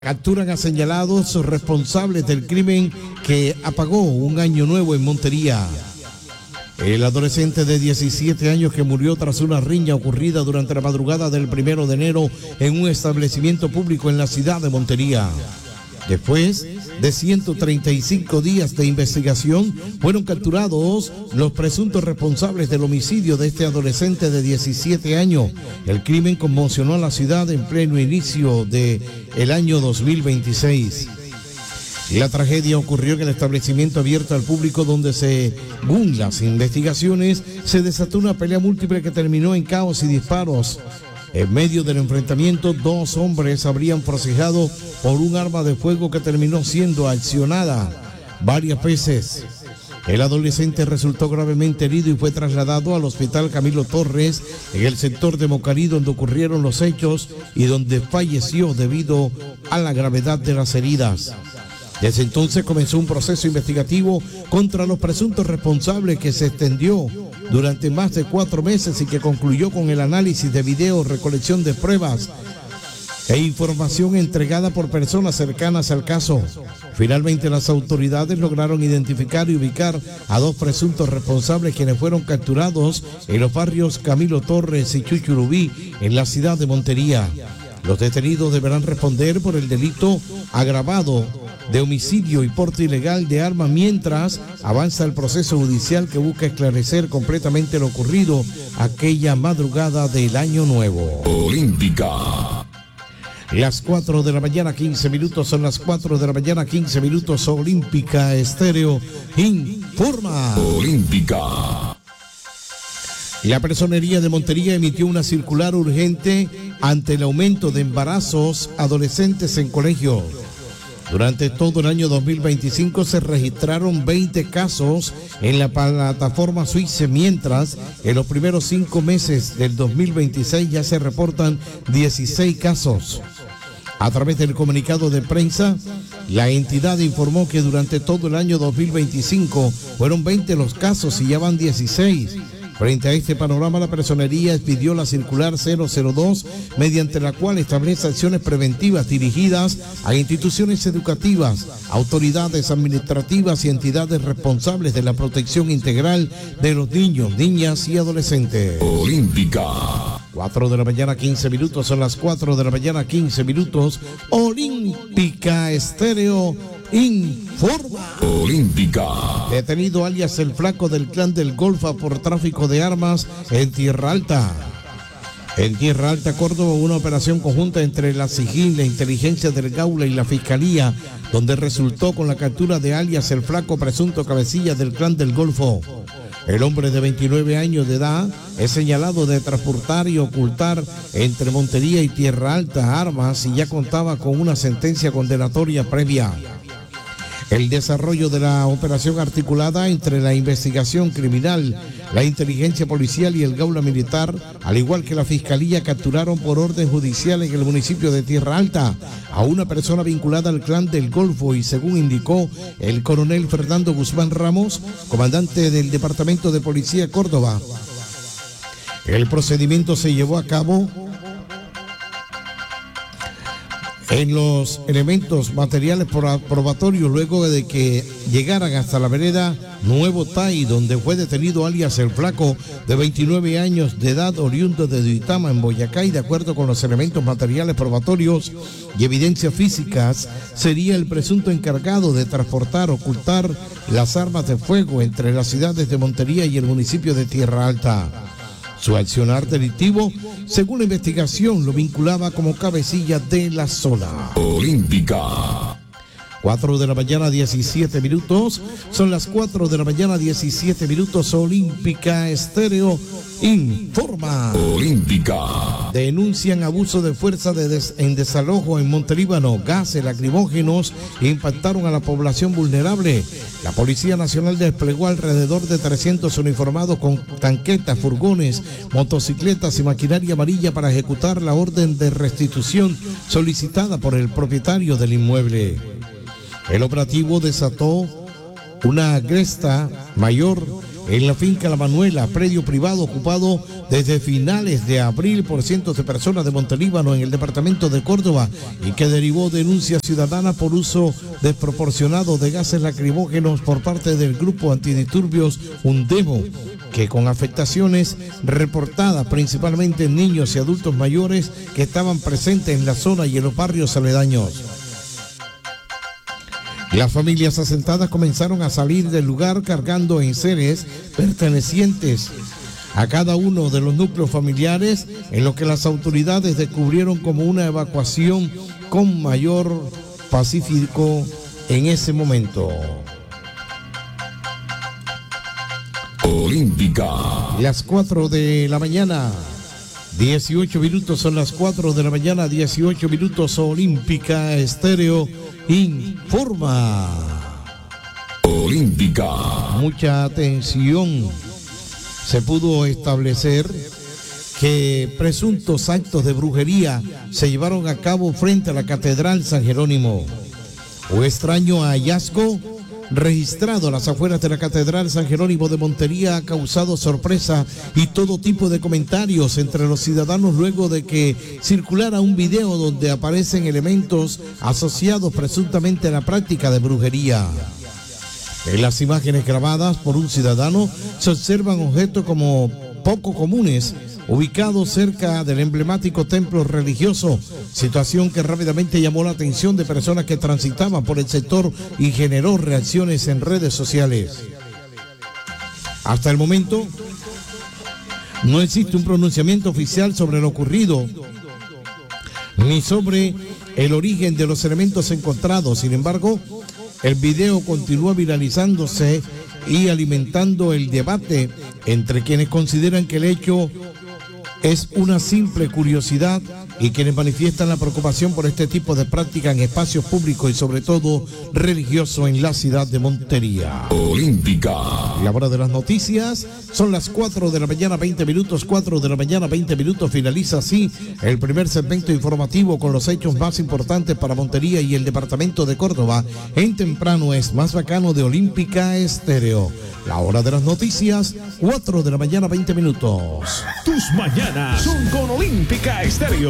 Capturan a señalados responsables del crimen que apagó un año nuevo en Montería. El adolescente de 17 años que murió tras una riña ocurrida durante la madrugada del 1 de enero en un establecimiento público en la ciudad de Montería. Después de 135 días de investigación, fueron capturados los presuntos responsables del homicidio de este adolescente de 17 años. El crimen conmocionó a la ciudad en pleno inicio del año 2026. La tragedia ocurrió en el establecimiento abierto al público donde, según las investigaciones, se desató una pelea múltiple que terminó en caos y disparos. En medio del enfrentamiento, 2 hombres habrían forcejado por un arma de fuego que terminó siendo accionada varias veces. El adolescente resultó gravemente herido y fue trasladado al Hospital Camilo Torres en el sector de Mocarí, donde ocurrieron los hechos y donde falleció debido a la gravedad de las heridas. Desde entonces comenzó un proceso investigativo contra los presuntos responsables que se extendió durante más de 4 meses y que concluyó con el análisis de videos, recolección de pruebas e información entregada por personas cercanas al caso. Finalmente las autoridades lograron identificar y ubicar a 2 presuntos responsables quienes fueron capturados en los barrios Camilo Torres y Chuchurubí en la ciudad de Montería. Los detenidos deberán responder por el delito agravado de homicidio y porte ilegal de arma mientras avanza el proceso judicial que busca esclarecer completamente lo ocurrido aquella madrugada del Año Nuevo. Olímpica. Las 4 de la mañana, 15 minutos, son las 4 de la mañana, 15 minutos, Olímpica Estéreo informa. Olímpica. La Personería de Montería emitió una circular urgente ante el aumento de embarazos adolescentes en colegio. Durante todo el año 2025 se registraron 20 casos en la plataforma suiza, mientras en los primeros 5 meses del 2026 ya se reportan 16 casos. A través del comunicado de prensa, la entidad informó que durante todo el año 2025 fueron 20 los casos y ya van 16. Frente a este panorama, la Personería expidió la circular 002, mediante la cual establece acciones preventivas dirigidas a instituciones educativas, autoridades administrativas y entidades responsables de la protección integral de los niños, niñas y adolescentes. Olímpica. 4 de la mañana, 15 minutos, son las 4 de la mañana, 15 minutos. Olímpica Estéreo informa. Olímpica. Detenido alias el Flaco del Clan del Golfo por tráfico de armas en Tierra Alta. En Tierra Alta, Córdoba, una operación conjunta entre la SIGIN, la Inteligencia del Gaula y la Fiscalía, donde resultó con la captura de alias el Flaco, presunto cabecilla del Clan del Golfo. El hombre de 29 años de edad es señalado de transportar y ocultar entre Montería y Tierra Alta armas y ya contaba con una sentencia condenatoria previa. El desarrollo de la operación articulada entre la investigación criminal, la inteligencia policial y el Gaula militar, al igual que la Fiscalía, capturaron por orden judicial en el municipio de Tierra Alta a una persona vinculada al Clan del Golfo y, según indicó el coronel Fernando Guzmán Ramos, comandante del Departamento de Policía Córdoba, el procedimiento se llevó a cabo en los elementos materiales probatorios luego de que llegaran hasta la vereda Nuevo Tai, donde fue detenido alias el Flaco, de 29 años de edad, oriundo de Duitama, en Boyacá, y de acuerdo con los elementos materiales probatorios y evidencias físicas, sería el presunto encargado de transportar, ocultar las armas de fuego entre las ciudades de Montería y el municipio de Tierra Alta. Su accionar delictivo, según la investigación, lo vinculaba como cabecilla de la zona. Olímpica. 4 de la mañana, 17 minutos. Son las 4 de la mañana, 17 minutos. Olímpica Estéreo informa. Olímpica. Denuncian abuso de fuerza en desalojo en Montelíbano. Gases lacrimógenos impactaron a la población vulnerable. La Policía Nacional desplegó alrededor de 300 uniformados con tanquetas, furgones, motocicletas y maquinaria amarilla para ejecutar la orden de restitución solicitada por el propietario del inmueble. El operativo desató una agresta mayor en la finca La Manuela, predio privado ocupado desde finales de abril por cientos de personas de Montelíbano en el departamento de Córdoba y que derivó denuncia ciudadana por uso desproporcionado de gases lacrimógenos por parte del grupo antidisturbios Undemo, que con afectaciones reportadas principalmente en niños y adultos mayores que estaban presentes en la zona y en los barrios aledaños. Las familias asentadas comenzaron a salir del lugar cargando enseres pertenecientes a cada uno de los núcleos familiares, en lo que las autoridades descubrieron como una evacuación con mayor pacífico en ese momento. Olímpica. Las 4 de la mañana, 18 minutos, son las 4 de la mañana, 18 minutos. Olímpica Estéreo informa. Olímpica. Mucha atención. Se pudo establecer que presuntos actos de brujería se llevaron a cabo frente a la Catedral San Jerónimo. Un extraño hallazgo registrado a las afueras de la Catedral San Jerónimo de Montería ha causado sorpresa y todo tipo de comentarios entre los ciudadanos luego de que circulara un video donde aparecen elementos asociados presuntamente a la práctica de brujería. En las imágenes grabadas por un ciudadano se observan objetos como poco comunes ubicados cerca del emblemático templo religioso, situación que rápidamente llamó la atención de personas que transitaban por el sector y generó reacciones en redes sociales. Hasta el momento no existe un pronunciamiento oficial sobre lo ocurrido ni sobre el origen de los elementos encontrados. Sin embargo, el video continúa viralizándose y alimentando el debate entre quienes consideran que el hecho es una simple curiosidad y quienes manifiestan la preocupación por este tipo de práctica en espacios públicos y sobre todo religioso en la ciudad de Montería. Olímpica. La hora de las noticias son las 4 de la mañana 20 minutos, 4 de la mañana 20 minutos. Finaliza así el primer segmento informativo con los hechos más importantes para Montería y el departamento de Córdoba. En temprano es más bacano de Olímpica Estéreo. La hora de las noticias, 4 de la mañana 20 minutos. Tus mañanas son con Olímpica Estéreo.